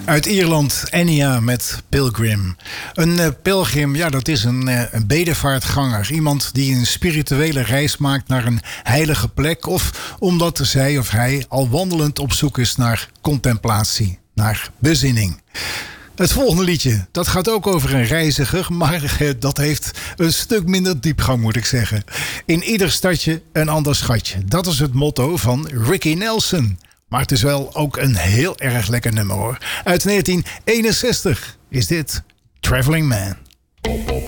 Uit Ierland, Enya met Pilgrim. Een pelgrim, ja, dat is een bedevaartganger. Iemand die een spirituele reis maakt naar een heilige plek, of omdat zij of hij al wandelend op zoek is naar contemplatie, naar bezinning. Het volgende liedje, dat gaat ook over een reiziger, maar dat heeft een stuk minder diepgang, moet ik zeggen. In ieder stadje een ander schatje. Dat is het motto van Ricky Nelson. Maar het is wel ook een heel erg lekker nummer, hoor. Uit 1961 is dit Traveling Man.